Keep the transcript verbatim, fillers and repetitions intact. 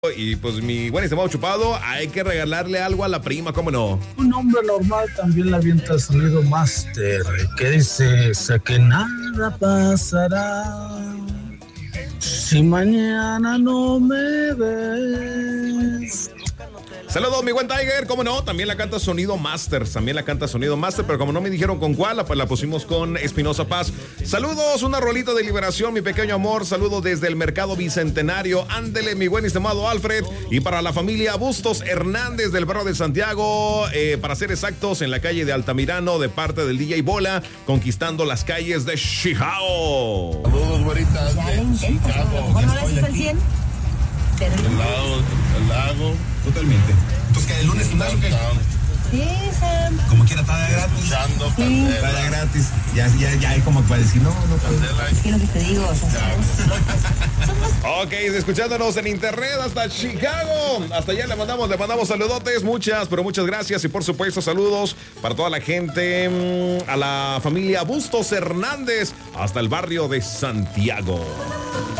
Y pues mi buen estimado Chupado, hay que regalarle algo a la prima, ¿cómo no? Un hombre normal también le avienta el sonido máster, que dice, sé que nada pasará si mañana no me ves. Saludos, mi buen Tiger, ¿cómo no? También la canta Sonido Master, también la canta Sonido Master, pero como no me dijeron con cuál, pues la pusimos con Espinosa Paz. Saludos, una rolita de liberación, mi pequeño amor, saludos desde el Mercado Bicentenario, ándele, mi buen estimado Alfred, y para la familia Bustos Hernández del barrio de Santiago, eh, para ser exactos, en la calle de Altamirano, de parte del D J Bola, conquistando las calles de Chicago. Saludos, güeritas, de Chicago. ¿No lo haces al cien? El lago, el lago. Totalmente. Entonces, ¿qué? ¿El lunes gimnasio qué? Sí, Sam. Como quiera, está de gratis. Escuchando Sí. Candela. Está de gratis. Ya, ya, ya hay como para decir, no, no puedo. Candela Es que lo que te digo, o sea, somos Ok, escuchándonos en internet hasta Chicago. Hasta allá le mandamos, le mandamos saludotes, muchas, pero muchas gracias. Y por supuesto, saludos para toda la gente, mmm, a la familia Bustos Hernández, hasta el barrio de Santiago.